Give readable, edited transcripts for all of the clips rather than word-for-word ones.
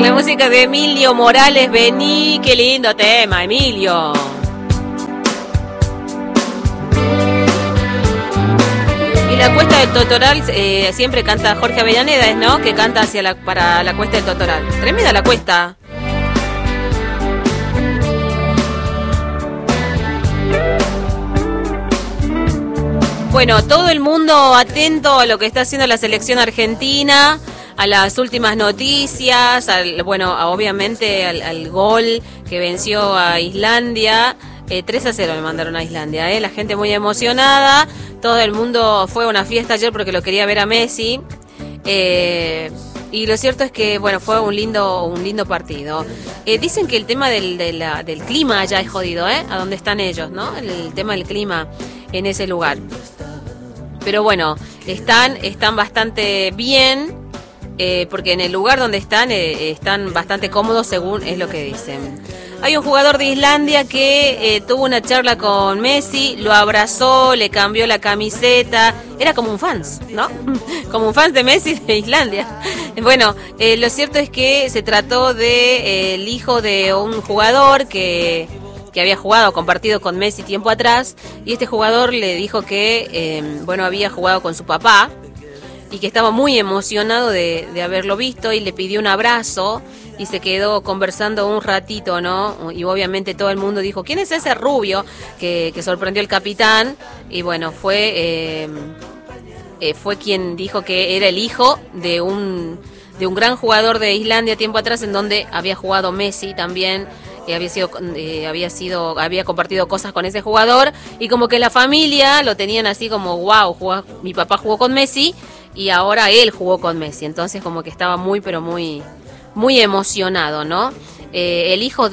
la música de Emilio Morales, Vení, qué lindo tema, Emilio. Y la Cuesta del Totoral, siempre canta Jorge Avellaneda, ¿no? Que canta para la Cuesta del Totoral. Tremenda la cuesta. Bueno, todo el mundo atento a lo que está haciendo la selección argentina, a las últimas noticias, obviamente al gol que venció a Islandia. 3-0 le mandaron a Islandia, la gente muy emocionada, todo el mundo fue a una fiesta ayer porque lo quería ver a Messi. Y lo cierto es que, fue un lindo partido. Dicen que el tema del clima allá es jodido, a donde están ellos, ¿no? El tema del clima en ese lugar. Pero bueno, están bastante bien, porque en el lugar donde están bastante cómodos, según es lo que dicen. Hay un jugador de Islandia que tuvo una charla con Messi, lo abrazó, le cambió la camiseta, era como un fans, ¿no? Como un fans de Messi de Islandia. Bueno, lo cierto es que se trató de el hijo de un jugador que había compartido con Messi tiempo atrás, y este jugador le dijo que, había jugado con su papá y que estaba muy emocionado de haberlo visto y le pidió un abrazo y se quedó conversando un ratito, ¿no? Y obviamente todo el mundo dijo, ¿quién es ese rubio? Que sorprendió el capitán, y fue quien dijo que era el hijo de un gran jugador de Islandia tiempo atrás, en donde había jugado Messi también. Había compartido cosas con ese jugador, y como que la familia lo tenían así como, wow, mi papá jugó con Messi y ahora él jugó con Messi, entonces como que estaba muy emocionado, ¿no? El hijo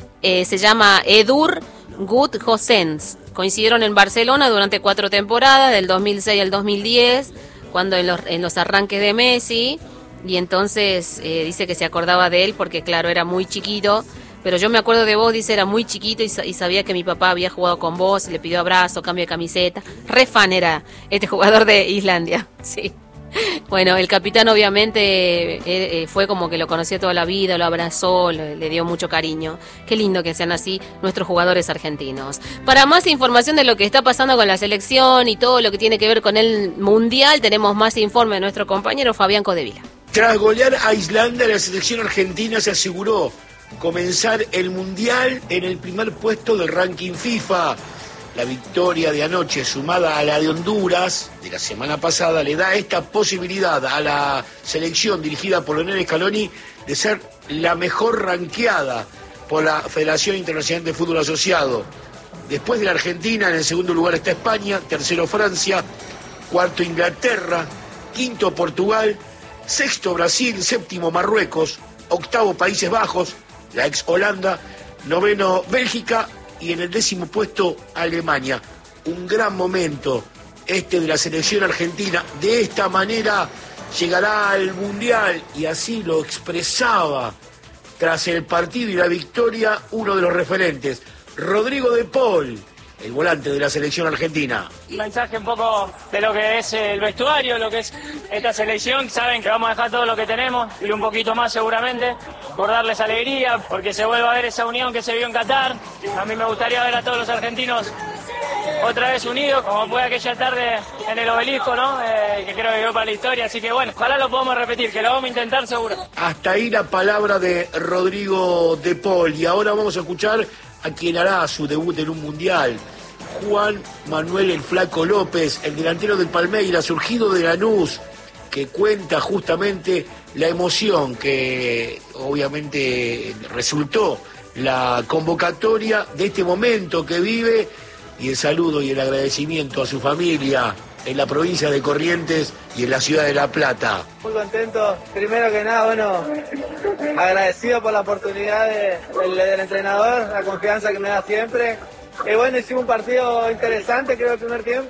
se llama Edur Gudjohnsen, coincidieron en Barcelona durante 4 temporadas, del 2006 al 2010, cuando en los arranques de Messi, y entonces dice que se acordaba de él porque claro, era muy chiquito. Pero yo me acuerdo de vos, dice, era muy chiquito y sabía que mi papá había jugado con vos, le pidió abrazo, cambio de camiseta. Re fan era este jugador de Islandia, sí. Bueno, el capitán obviamente fue como que lo conocía toda la vida, lo abrazó, le dio mucho cariño. Qué lindo que sean así nuestros jugadores argentinos. Para más información de lo que está pasando con la selección y todo lo que tiene que ver con el Mundial, tenemos más informe de nuestro compañero Fabián Codevila. Tras golear a Islandia, la selección argentina se aseguró comenzar el Mundial en el primer puesto del ranking FIFA. La victoria de anoche, sumada a la de Honduras de la semana pasada, le da esta posibilidad a la selección dirigida por Lionel Scaloni de ser la mejor ranqueada por la Federación Internacional de Fútbol Asociado. Después de la Argentina, en el segundo lugar está España, tercero Francia, cuarto Inglaterra, quinto Portugal, sexto Brasil, séptimo Marruecos, octavo Países Bajos, la ex Holanda, noveno Bélgica y en el 10º puesto Alemania. Un gran momento de la selección argentina. De esta manera llegará al Mundial, y así lo expresaba tras el partido y la victoria uno de los referentes, Rodrigo de Paul, el volante de la selección argentina. Un mensaje un poco de lo que es el vestuario, lo que es esta selección. Saben que vamos a dejar todo lo que tenemos y un poquito más seguramente, por darles alegría, porque se vuelva a ver esa unión que se vio en Qatar. A mí me gustaría ver a todos los argentinos otra vez unidos, como fue aquella tarde en el Obelisco, ¿no? Que creo que quedó para la historia, así que bueno, ojalá lo podamos repetir, que lo vamos a intentar seguro. Hasta ahí la palabra de Rodrigo de Paul, y ahora vamos a escuchar a quien hará su debut en un Mundial, Juan Manuel el Flaco López, el delantero del Palmeiras, surgido de Lanús, que cuenta justamente la emoción que obviamente resultó la convocatoria de este momento que vive, y el saludo y el agradecimiento a su familia en la provincia de Corrientes y en la ciudad de La Plata. Muy contento, primero que nada, agradecido por la oportunidad del entrenador, la confianza que me da siempre. Hicimos un partido interesante, creo, el primer tiempo.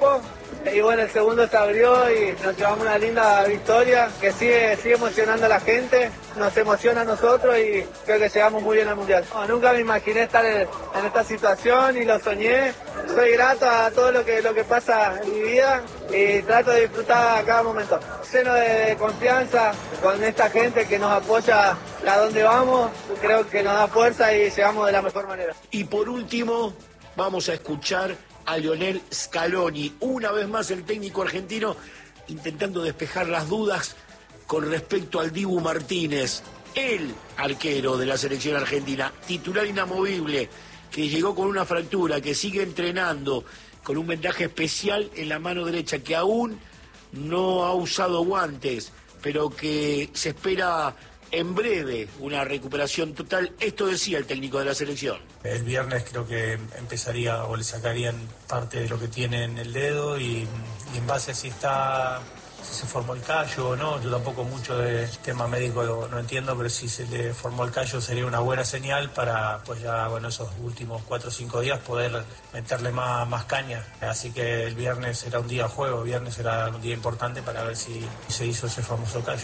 Y bueno, el segundo se abrió y nos llevamos una linda victoria que sigue emocionando a la gente, nos emociona a nosotros y creo que llegamos muy bien al Mundial. No, nunca me imaginé estar en esta situación y lo soñé. Soy grato a todo lo que pasa en mi vida y trato de disfrutar cada momento. Lleno de confianza con esta gente que nos apoya a donde vamos, creo que nos da fuerza y llegamos de la mejor manera. Y por último, vamos a escuchar a Lionel Scaloni, una vez más el técnico argentino, intentando despejar las dudas con respecto al Dibu Martínez, el arquero de la selección argentina, titular inamovible, que llegó con una fractura, que sigue entrenando con un vendaje especial en la mano derecha, que aún no ha usado guantes, pero que se espera en breve una recuperación total. Esto decía el técnico de la selección. El viernes creo que empezaría o le sacarían parte de lo que tiene en el dedo y en base a si se formó el callo o no, yo tampoco mucho del tema médico no entiendo, pero si se le formó el callo sería una buena señal para pues ya esos últimos 4 o 5 días poder meterle más caña. Así que el viernes será un día de juego, el viernes será un día importante para ver si se hizo ese famoso callo.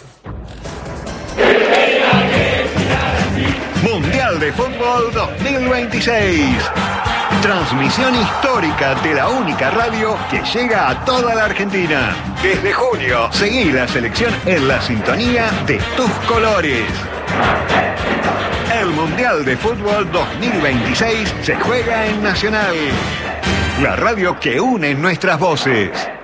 Mundial de Fútbol 2026. Transmisión histórica de la única radio que llega a toda la Argentina. Desde junio, seguí la selección en la sintonía de tus colores. El Mundial de Fútbol 2026 se juega en Nacional, la radio que une nuestras voces.